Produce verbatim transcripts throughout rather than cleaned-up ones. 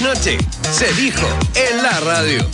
trasnoche se dijo en la radio.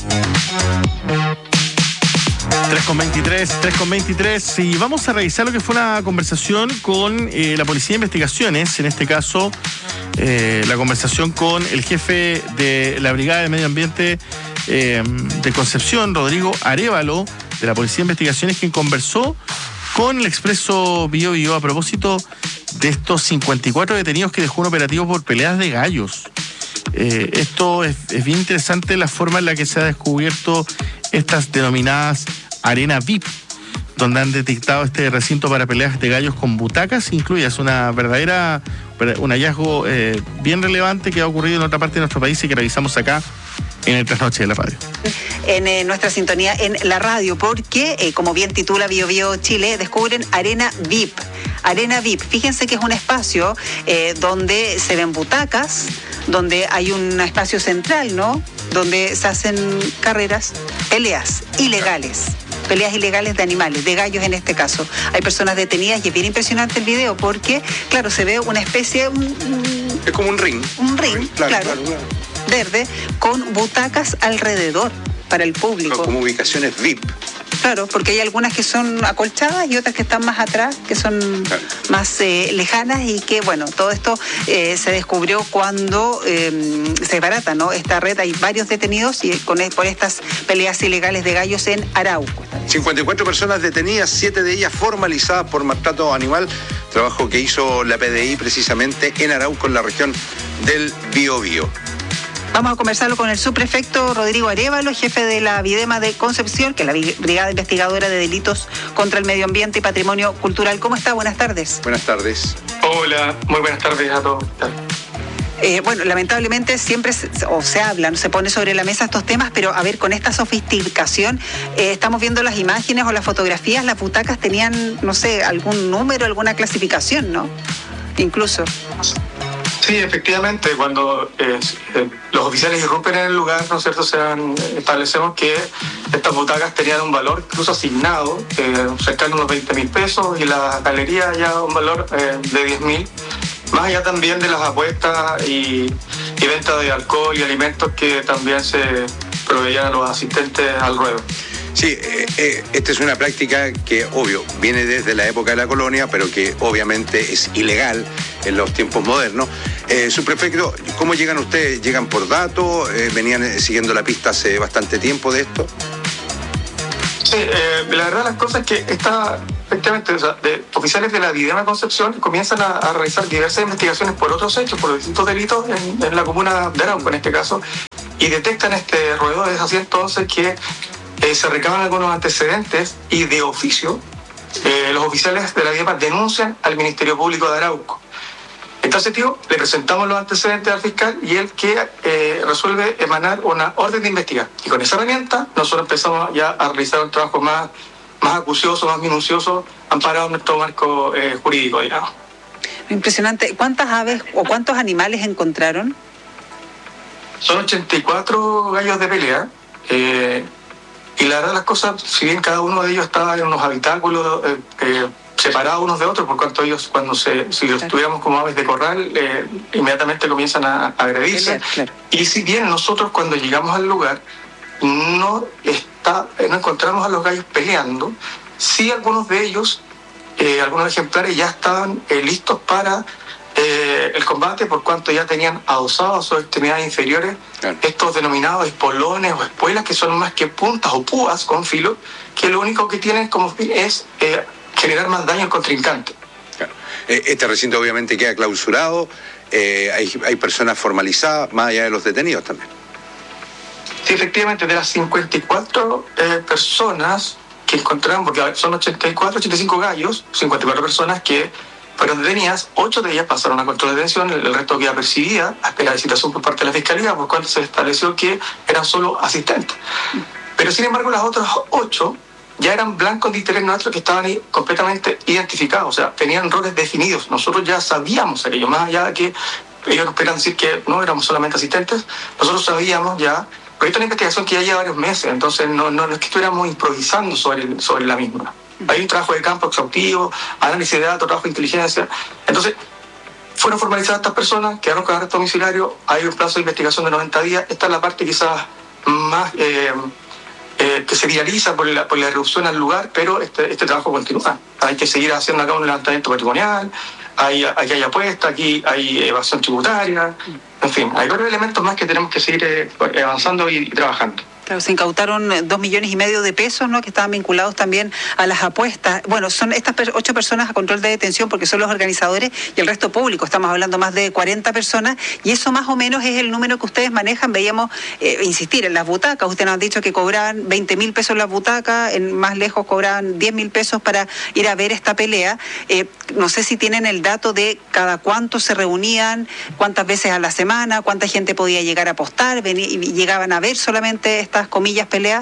tres con veintitrés, tres con veintitrés, y vamos a revisar lo que fue una conversación con eh, la Policía de Investigaciones, en este caso eh, la conversación con el jefe de la Brigada de Medio Ambiente eh, de Concepción, Rodrigo Arévalo, de la Policía de Investigaciones, quien conversó con el Expreso Bio Bio a propósito de estos cincuenta y cuatro detenidos que dejó un operativo por peleas de gallos. Eh, esto es, es bien interesante, la forma en la que se ha descubierto estas denominadas arena V I P, donde han detectado este recinto para peleas de gallos con butacas incluidas. Una verdadera, un hallazgo eh, bien relevante que ha ocurrido en otra parte de nuestro país y que revisamos acá en el Trasnoche de la radio. En eh, nuestra sintonía en la radio, porque, eh, como bien titula Bio Bio Chile, descubren arena V I P. Arena V I P, fíjense que es un espacio eh, donde se ven butacas, donde hay un espacio central, ¿no? Donde se hacen carreras, peleas ilegales. Peleas ilegales de animales, de gallos en este caso. Hay personas detenidas y es bien impresionante el video porque, claro, se ve una especie... Un, un, es como un ring. Un ring, claro, claro, claro, claro, verde, con butacas alrededor para el público. No, como ubicaciones V I P. Claro, porque hay algunas que son acolchadas y otras que están más atrás, que son claro. más eh, lejanas, y que, bueno, todo esto eh, se descubrió cuando eh, se barata, ¿no? Esta red, hay varios detenidos y con, por estas peleas ilegales de gallos en Arauco. cincuenta y cuatro personas detenidas, siete de ellas formalizadas por maltrato animal, trabajo que hizo la P D I precisamente en Arauco, en la región del Biobío. Vamos a conversarlo con el subprefecto Rodrigo Arévalo, jefe de la Videma de Concepción, que es la Brigada Investigadora de Delitos contra el Medio Ambiente y Patrimonio Cultural. ¿Cómo está? Buenas tardes. Buenas tardes. Hola, muy buenas tardes a todos. Eh, bueno, lamentablemente siempre se, o se habla, se pone sobre la mesa estos temas, pero a ver, con esta sofisticación, eh, estamos viendo las imágenes o las fotografías, las butacas tenían, no sé, algún número, alguna clasificación, ¿no? Incluso. Sí, efectivamente, cuando eh, eh, los oficiales irrumpen en el lugar, ¿no es cierto?, se han, establecemos que estas butacas tenían un valor incluso asignado, eh, cercano a unos veinte mil pesos, y la galería ya un valor eh, de diez mil, más allá también de las apuestas y, y venta de alcohol y alimentos que también se proveían a los asistentes al ruedo. Sí, eh, eh, esta es una práctica que, obvio, viene desde la época de la colonia, pero que obviamente es ilegal en los tiempos modernos. Eh, subprefecto, ¿cómo llegan ustedes? ¿Llegan por datos? Eh, ¿Venían siguiendo la pista hace bastante tiempo de esto? Sí, eh, la verdad las cosas es que está, efectivamente, o sea, de, oficiales de la Videma de Concepción comienzan a, a realizar diversas investigaciones por otros hechos, por distintos delitos en, en la comuna de Arauco en este caso, y detectan este ruedo. Es así entonces que Eh, se recaban algunos antecedentes y de oficio eh, los oficiales de la Videma denuncian al Ministerio Público de Arauco. En tal sentido, le presentamos los antecedentes al fiscal y él que eh, resuelve emanar una orden de investigar. Y con esa herramienta nosotros empezamos ya a realizar un trabajo más, más acucioso, más minucioso, amparado en nuestro marco eh, jurídico, digamos. Impresionante. ¿Cuántas aves o cuántos animales encontraron? Son ochenta y cuatro gallos de pelea. Eh, Y la verdad las cosas, si bien cada uno de ellos estaba en unos habitáculos eh, eh, separados unos de otros, por cuanto ellos cuando se, si los tuviéramos como aves de corral, eh, inmediatamente comienzan a, a agredirse. Claro, claro. Y si bien nosotros cuando llegamos al lugar no, está, no encontramos a los gallos peleando, sí algunos de ellos, eh, algunos ejemplares ya estaban eh, listos para Eh, el combate, por cuanto ya tenían adosados a sus extremidades inferiores claro. estos denominados espolones o espuelas, que son más que puntas o púas con filo, que lo único que tienen como fin es eh, generar más daño al contrincante. Claro. Este recinto obviamente queda clausurado, eh, hay, hay personas formalizadas, más allá de los detenidos también. Sí, efectivamente, de las cincuenta y cuatro eh, personas que encontraron, porque son ochenta y cuatro, ochenta y cinco gallos, cincuenta y cuatro personas que fueron detenidas, ocho de ellas pasaron a control de detención, el resto queda percibida a espera de citación por parte de la Fiscalía, por cuanto se estableció que eran solo asistentes. Pero sin embargo las otras ocho ya eran blancos de interés nuestro que estaban ahí completamente identificados, o sea, tenían roles definidos. Nosotros ya sabíamos aquello, más allá de que ellos nos esperan decir que no éramos solamente asistentes, nosotros sabíamos ya, porque esta es una investigación que ya lleva varios meses, entonces no, no, no es que estuviéramos improvisando sobre, sobre la misma. Hay un trabajo de campo exhaustivo, análisis de datos, trabajo de inteligencia. Entonces, fueron formalizadas estas personas, quedaron con arresto domiciliario, hay un plazo de investigación de noventa días. Esta es la parte quizás más eh, eh, que se viraliza por la, por la erupción al lugar, pero este, este trabajo continúa. Hay que seguir haciendo acá un levantamiento patrimonial, hay, aquí hay apuestas, aquí hay evasión tributaria, en fin, hay varios elementos más que tenemos que seguir eh, avanzando y, y trabajando. Claro, se incautaron dos millones y medio de pesos, ¿no?, que estaban vinculados también a las apuestas. Bueno, son estas ocho personas a control de detención porque son los organizadores y el resto público. Estamos hablando más de cuarenta personas y eso más o menos es el número que ustedes manejan. Veíamos, eh, insistir, en las butacas. Ustedes nos han dicho que cobraban veinte mil pesos las butacas, en más lejos cobraban diez mil pesos para ir a ver esta pelea. Eh, no sé si tienen el dato de cada cuánto se reunían, cuántas veces a la semana, cuánta gente podía llegar a apostar, venir, y llegaban a ver solamente esta comillas peleas.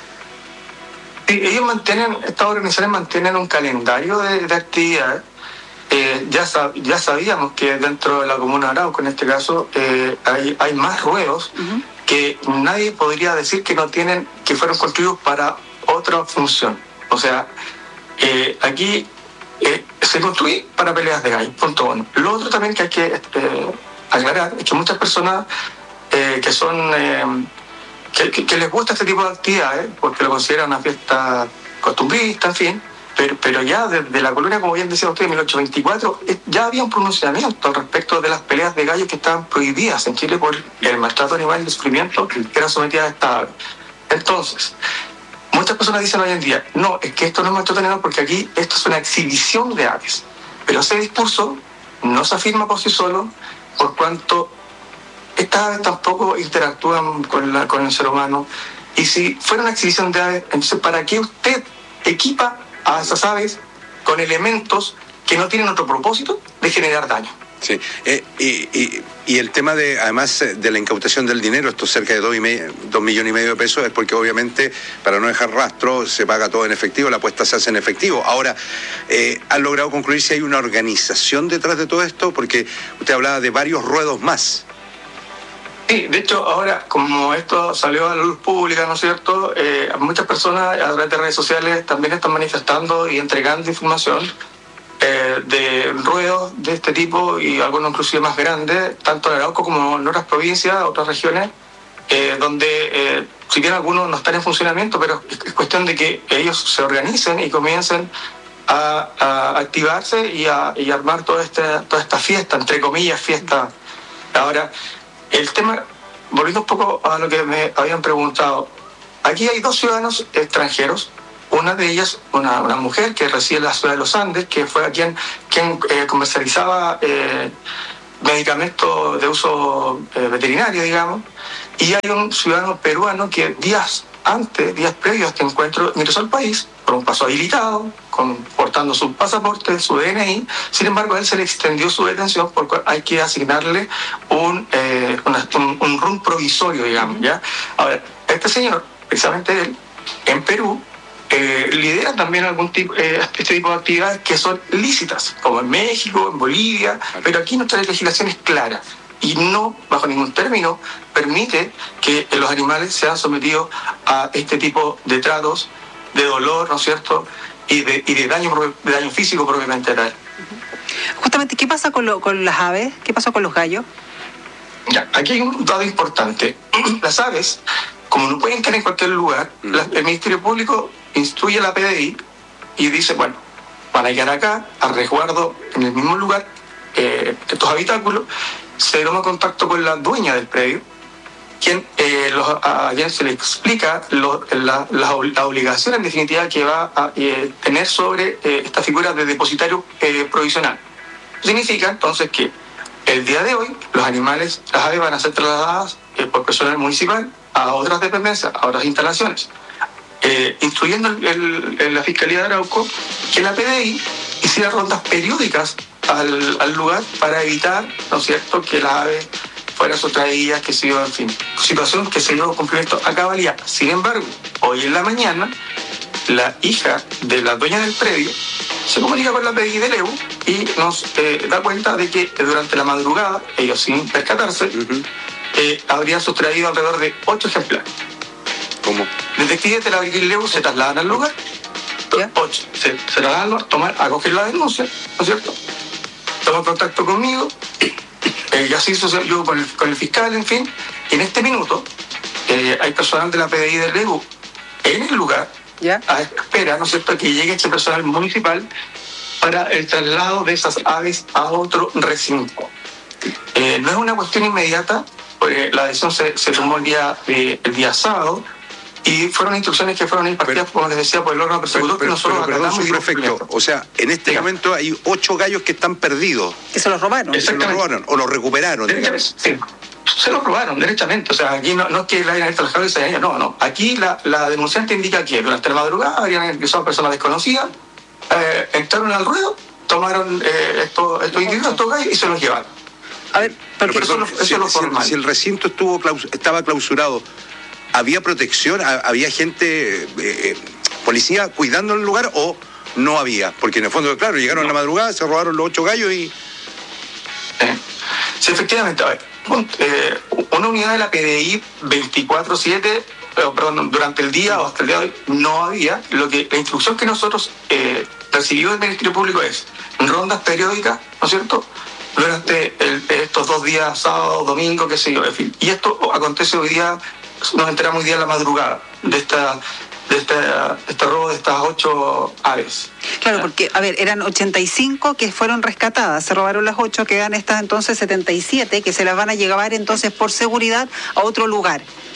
Sí, ellos mantienen, estas organizaciones mantienen un calendario de, de actividades. Eh, ya, sab, ya sabíamos que dentro de la comuna de Arauco, en este caso, eh, hay, hay más ruedos uh-huh. que nadie podría decir que no tienen, que fueron construidos para otra función. O sea, eh, aquí eh, se construye para peleas de gallo, punto uno. Lo otro también que hay que eh, aclarar es que muchas personas eh, que son eh, Que, que, que les gusta este tipo de actividades, porque lo consideran una fiesta costumbrista, en fin, pero, pero ya desde la colonia, como bien decía usted, en mil ochocientos veinticuatro, ya había un pronunciamiento al respecto de las peleas de gallos que estaban prohibidas en Chile por el maltrato animal y el sufrimiento que era sometida a esta ave. Entonces, muchas personas dicen hoy en día, no, es que esto no es maltrato animal porque aquí esto es una exhibición de aves. Pero ese discurso no se afirma por sí solo, por cuanto estas aves tampoco interactúan con, la, con el ser humano. Y si fuera una exhibición de aves, entonces ¿para qué usted equipa a esas aves con elementos que no tienen otro propósito de generar daño? Sí, eh, y, y, y el tema de, además de la incautación del dinero, esto cerca de dos, y medio, dos millones y medio de pesos, es porque obviamente para no dejar rastro se paga todo en efectivo, la apuesta se hace en efectivo. Ahora, eh, ¿han logrado concluir si hay una organización detrás de todo esto? Porque usted hablaba de varios ruedos más. Sí, de hecho, ahora, como esto salió a la luz pública, ¿no es cierto?, eh, muchas personas a través de redes sociales también están manifestando y entregando información eh, de ruedos de este tipo y algunos inclusive más grandes, tanto en Arauco como en otras provincias, otras regiones, eh, donde eh, si bien algunos no están en funcionamiento, pero es cuestión de que ellos se organicen y comiencen a, a activarse y a y armar toda esta, toda esta fiesta, entre comillas, fiesta. Ahora, el tema, volviendo un poco a lo que me habían preguntado, aquí hay dos ciudadanos extranjeros, una de ellas, una, una mujer que reside en la ciudad de Los Andes, que fue a quien, quien eh, comercializaba eh, medicamentos de uso eh, veterinario, digamos, y hay un ciudadano peruano que días antes, días previos a este encuentro, ingresó al país por un paso habilitado, con, portando su pasaporte, su D N I. Sin embargo, a él se le extendió su detención porque hay que asignarle un, eh, una, un, un R U M provisorio, digamos, ¿ya? Ahora, este señor, precisamente él, en Perú, eh, lidera también algún tipo, eh, este tipo de actividades que son lícitas, como en México, en Bolivia, pero aquí nuestra legislación es clara y no, bajo ningún término, permite que los animales sean sometidos a este tipo de tratos, de dolor, ¿no es cierto?, y de, y de, daño, de daño físico propiamente tal. Justamente, ¿qué pasa con, lo, con las aves? ¿Qué pasa con los gallos? Ya, aquí hay un dato importante. Las aves, como no pueden quedar en cualquier lugar, mm. la, el Ministerio Público instruye a la P D I y dice, bueno, van a llegar acá, a resguardo, en el mismo lugar, eh, estos habitáculos, se toma contacto con la dueña del predio, quien, eh, los, a, a quien se le explica lo, la, la, la obligación en definitiva que va a eh, tener sobre eh, esta figura de depositario eh, provisional. Significa entonces que el día de hoy los animales, las aves van a ser trasladadas eh, por personal municipal a otras dependencias, a otras instalaciones, eh, instruyendo el, el, el, la Fiscalía de Arauco que la P D I hiciera rondas periódicas al, al lugar para evitar, ¿no es cierto?, que las aves fueran sustraídas, que se dio, en fin, situación que se dio cumplimiento a cabalidad. Sin embargo, hoy en la mañana, la hija de la dueña del predio se comunica con la P D I del E U y nos eh, da cuenta de que durante la madrugada, ellos sin percatarse, uh-huh. eh, habrían sustraído alrededor de ocho ejemplares. ¿Cómo? Detectives de la P D I del E U se trasladan al lugar, ¿Ya? ocho, se, se trasladan a tomar, a coger la denuncia, ¿no es cierto? tomó contacto conmigo, eh, y así sucedió yo con el, con el fiscal, en fin, y en este minuto eh, hay personal de la P D I del Legu en el lugar, ¿Ya? a espera, ¿no es cierto?, que llegue este personal municipal para el traslado de esas aves a otro recinto. Eh, no es una cuestión inmediata, porque la decisión se, se tomó el día, eh, el día sábado, y fueron instrucciones que fueron impartidas, como les decía, por el órgano persecutor, que nosotros pero, perdón, acatamos y subprefecto, o sea, en este Diga. momento hay ocho gallos que están perdidos. Que se los robaron. ¿Se los Exactamente. robaron o los recuperaron? Derechamente, sí. Se lo robaron, derechamente. O sea, aquí no, no es que le hayan abierto las jaula y se hayan ido, no, no. Aquí la, la denunciante indica que durante la madrugada habían ingresado personas desconocidas, eh, entraron al ruedo, tomaron eh, estos, estos individuos, estos gallos, y se los llevaron. A ver, Pero, porque eso perdón, es lo- eso si, es lo si- formal. si el recinto estuvo claus- estaba clausurado, ¿había protección? ¿Ha- ¿Había gente, eh, eh, policía cuidando el lugar o no había? Porque en el fondo, claro, llegaron a la madrugada, se robaron los ocho gallos y... Eh, Sí, efectivamente. A ver, un- eh, una unidad de la P D I veinticuatro siete, eh, perdón, durante el día o hasta el día de hoy no había. Lo que la instrucción que nosotros eh, recibimos del Ministerio Público es rondas periódicas, ¿no es cierto?, durante el- estos dos días, sábado, domingo, qué sé yo, en fin. Y esto acontece hoy día, nos enteramos hoy día en la madrugada de esta de este, este robo de estas ocho aves. Claro, porque, a ver, eran ochenta y cinco que fueron rescatadas, se robaron las ocho, quedan estas entonces setenta y siete que se las van a llevar entonces por seguridad a otro lugar.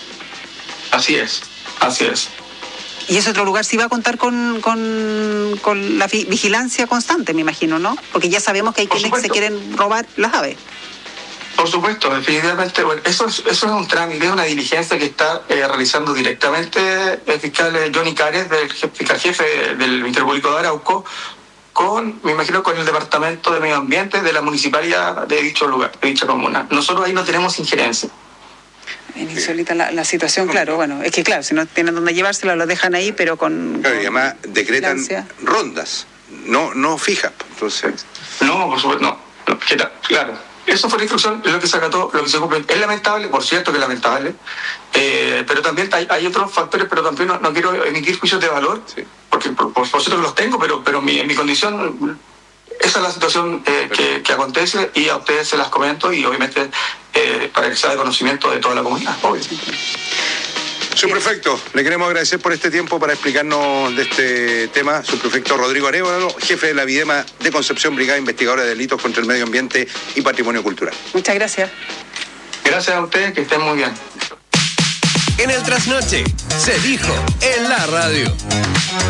Así es, así es. Y ese otro lugar sí va a contar con, con, con la vi- vigilancia constante, me imagino, ¿no? Porque ya sabemos que hay Por quienes se supuesto. quieren robar las aves. Por supuesto, definitivamente, bueno, eso es, eso es un trámite, es una diligencia que está eh, realizando directamente el fiscal eh, Johnny Cares, del je- fiscal jefe del Ministerio Público de Arauco, con, me imagino, con el Departamento de Medio Ambiente de la municipalidad de dicho lugar, de dicha comuna. Nosotros ahí no tenemos injerencia. Es insólita la, la situación, claro, bueno, es que claro, si no tienen dónde llevársela, lo dejan ahí, pero con... Claro, y con además decretan vigilancia. rondas, no, no fijas. Entonces, No, por supuesto, no. no ¿qué tal? Claro. Eso fue la instrucción, es lo que se acató, lo que se cumple. Es lamentable, por cierto que es lamentable, eh, pero también hay, hay otros factores, pero también no, no quiero emitir juicios de valor, Sí. porque por, por, por cierto que los tengo, pero, pero mi, mi condición, esa es la situación eh, que, que acontece y a ustedes se las comento y obviamente eh, para que sea de conocimiento de toda la comunidad, obvio. subprefecto, le queremos agradecer por este tiempo para explicarnos de este tema. Subprefecto Rodrigo Arévalo, jefe de la Videma de Concepción, Brigada Investigadora de Delitos contra el Medio Ambiente y Patrimonio Cultural. Muchas gracias. Gracias a ustedes, que estén muy bien. En el trasnoche, se dijo en la radio.